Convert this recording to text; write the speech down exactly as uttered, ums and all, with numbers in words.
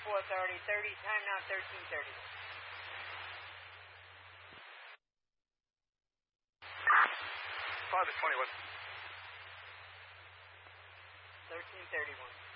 Airport Authority, thirty, time now thirteen thirty. five to twenty, what? thirteen thirty-one.